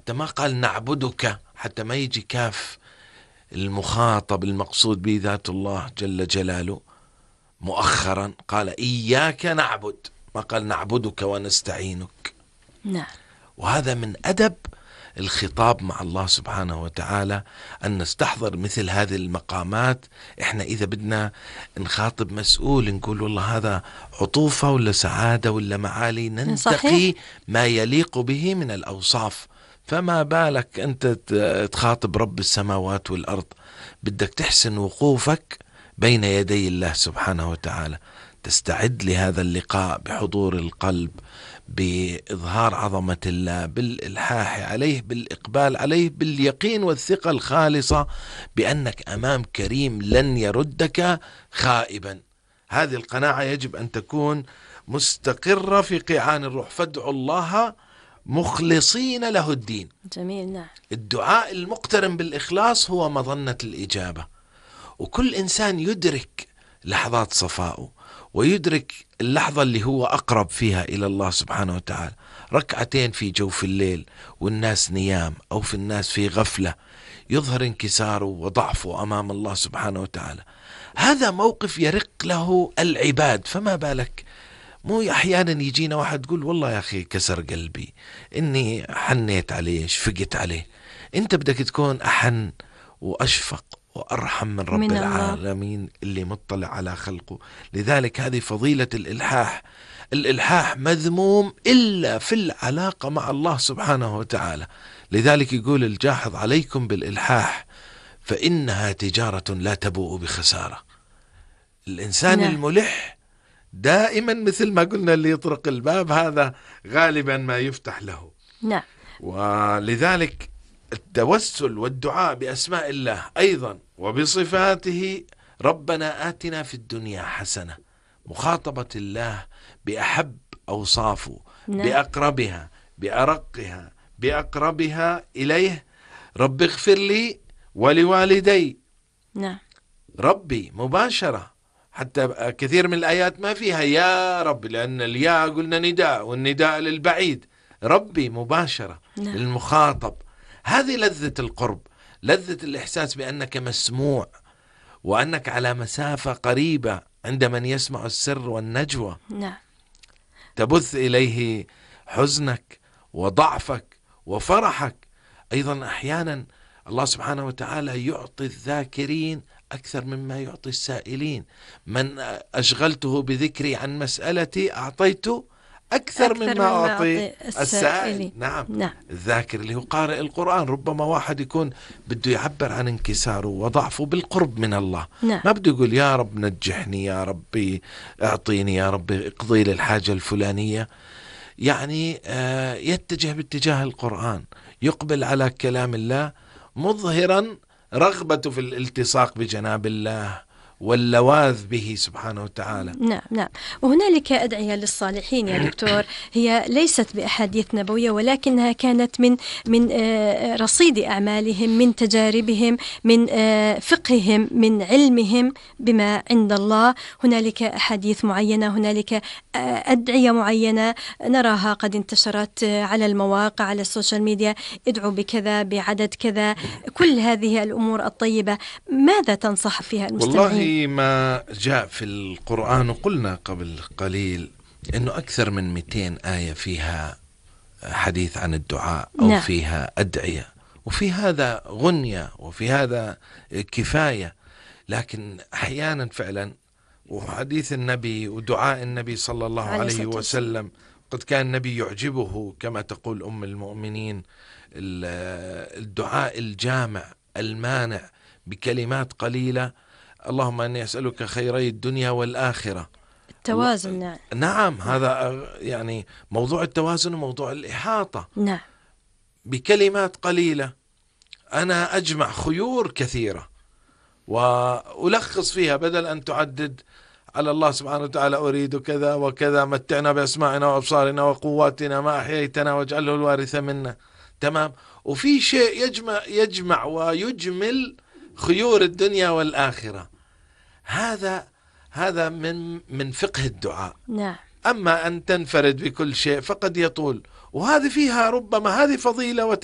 حتى ما قال نعبدك، حتى ما يجي كاف المخاطب المقصود به ذات الله جل جلاله، مؤخرا قال إياك نعبد، ما قال نعبدك ونستعينك. نعم. وهذا من أدب الخطاب مع الله سبحانه وتعالى، أن نستحضر مثل هذه المقامات. إحنا إذا بدنا نخاطب مسؤول نقول والله هذا عطوفة ولا سعادة ولا معالي، ننتقي صحيح. ما يليق به من الأوصاف. فما بالك أنت تخاطب رب السماوات والأرض، بدك تحسن وقوفك بين يدي الله سبحانه وتعالى، تستعد لهذا اللقاء بحضور القلب، بإظهار عظمة الله، بالإلحاح عليه، بالإقبال عليه، باليقين والثقة الخالصة بأنك أمام كريم لن يردك خائبا. هذه القناعة يجب أن تكون مستقرة في قيعان الروح. فادعوا الله مخلصين له الدين. جميل. نعم. الدعاء المقترن بالإخلاص هو مظنة الإجابة. وكل إنسان يدرك لحظات صفائه، ويدرك اللحظة اللي هو أقرب فيها إلى الله سبحانه وتعالى، ركعتين في جوف الليل والناس نيام، أو في الناس في غفلة، يظهر انكساره وضعفه أمام الله سبحانه وتعالى. هذا موقف يرق له العباد، فما بالك مو أحيانا يجينا واحد يقول والله يا أخي كسر قلبي، إني حنيت عليه، شفقت عليه. أنت بدك تكون أحن وأشفق وأرحم من رب العالمين اللي مطلع على خلقه. لذلك هذه فضيلة الإلحاح. الإلحاح مذموم إلا في العلاقة مع الله سبحانه وتعالى. لذلك يقول الجاحظ عليكم بالإلحاح فإنها تجارة لا تبوء بخسارة. الإنسان الملح دائما مثل ما قلنا اللي يطرق الباب هذا غالبا ما يفتح له. نعم. ولذلك التوسل والدعاء بأسماء الله أيضا وبصفاته، ربنا آتنا في الدنيا حسنة، مخاطبة الله بأحب أوصافه، بأقربها، بأرقها، بأقربها إليه. رب اغفر لي ولوالدي. نعم. ربي مباشرة، حتى كثير من الآيات ما فيها يا رب، لأن الياء قلنا نداء، والنداء للبعيد. ربي مباشرة للمخاطب. هذه لذة القرب، لذة الإحساس بأنك مسموع، وأنك على مسافة قريبة عند من يسمع السر والنجوى. نعم. تبث إليه حزنك وضعفك وفرحك. أيضا أحيانا الله سبحانه وتعالى يعطي الذاكرين أكثر مما يعطي السائلين. من أشغلته بذكري عن مسألتي أعطيته أكثر مما أعطي السائل. نعم. الذاكر اللي هو قارئ القرآن، ربما واحد يكون بده يعبر عن انكساره وضعفه بالقرب من الله. نعم. ما بده يقول يا رب نجحني، يا ربي اعطيني، يا ربي اقضي لي الحاجة الفلانية. يعني يتجه باتجاه القرآن، يقبل على كلام الله، مظهرا رغبته في الالتصاق بجناب الله واللواذ به سبحانه وتعالى. نعم. نعم. وهنالك أدعية للصالحين يا دكتور، هي ليست بأحاديث نبوية، ولكنها كانت من رصيد أعمالهم، من تجاربهم، من فقههم، من علمهم بما عند الله. هنالك أحاديث معينة، هنالك أدعية معينة نراها قد انتشرت على المواقع، على السوشيال ميديا، ادعوا بكذا بعدد كذا. كل هذه الأمور الطيبة ماذا تنصح فيها المستمعين؟ والله ما جاء في القرآن، وقلنا قبل قليل أنه أكثر من 200 آية فيها حديث عن الدعاء، أو فيها أدعية، وفي هذا غنية، وفي هذا كفاية. لكن أحيانا فعلا، وحديث النبي ودعاء النبي صلى الله عليه وسلم، قد كان النبي يعجبه كما تقول أم المؤمنين الدعاء الجامع المانع بكلمات قليلة. اللهم أني أسألك خيري الدنيا والآخرة. التوازن. نعم. هذا يعني موضوع التوازن وموضوع الإحاطة. نعم. بكلمات قليلة أنا أجمع خيور كثيرة وألخص فيها، بدل أن تعدد على الله سبحانه وتعالى أريد كذا وكذا، متعنا بأسماعنا وأبصارنا وقواتنا ما أحييتنا واجعله الوارث منا. تمام. وفي شيء يجمع ويجمل خيور الدنيا والآخرة. هذا من فقه الدعاء. نعم. أما أن تنفرد بكل شيء فقد يطول، وهذه فيها ربما هذه فضيلة